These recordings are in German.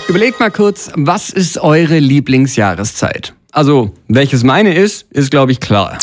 Überlegt mal kurz, was ist eure Lieblingsjahreszeit? Also, welches meine ist glaube ich klar.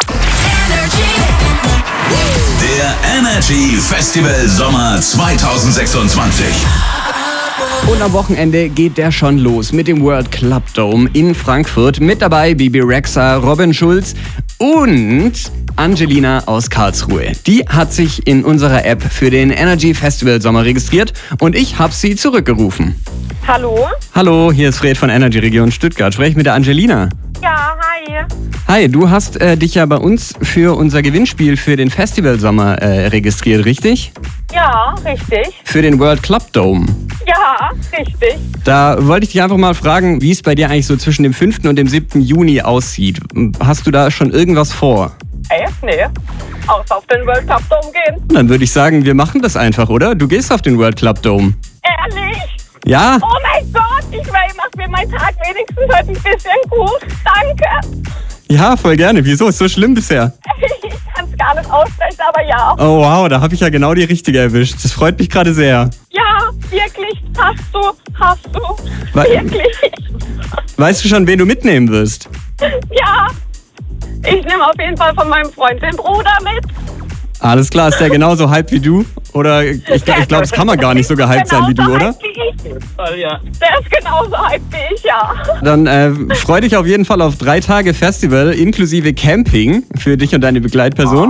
Der Energy Festival Sommer 2026. Und am Wochenende geht der schon los mit dem World Club Dome in Frankfurt. Mit dabei Bibi Rexha, Robin Schulz und Angelina aus Karlsruhe. Die hat sich in unserer App für den Energy Festival Sommer registriert und ich habe sie zurückgerufen. Hallo? Hallo, hier ist Fred von Energy Region Stuttgart. Spreche ich mit der Angelina? Ja, hi. Hi, du hast dich ja bei uns für unser Gewinnspiel für den Festival Sommer registriert, richtig? Ja, richtig. Für den World Club Dome. Ja, richtig. Da wollte ich dich einfach mal fragen, wie es bei dir eigentlich so zwischen dem 5. und dem 7. Juni aussieht. Hast du da schon irgendwas vor? Nee. Außer auf den World Club Dome gehen. Dann würde ich sagen, wir machen das einfach, oder? Du gehst auf den World Club Dome. Ehrlich? Ja? Oh mein Gott, ich mach mir meinen Tag wenigstens heute ein bisschen gut. Danke. Ja, voll gerne. Wieso? Ist so schlimm bisher? Ich kann es gar nicht aussprechen, aber ja. Oh wow, da habe ich ja genau die richtige erwischt. Das freut mich gerade sehr. Ja, wirklich. Hast du. Wirklich. Weißt du schon, wen du mitnehmen wirst? Ja. Ich nehme auf jeden Fall von meinem Freund den Bruder mit. Alles klar, ist der genauso hyped wie du? Oder ich glaube, das kann man gar nicht so gehypt sein wie du, oder? Ja. Der ist genauso hyped wie ich, ja. Dann freu dich auf jeden Fall auf 3 Tage Festival inklusive Camping für dich und deine Begleitperson.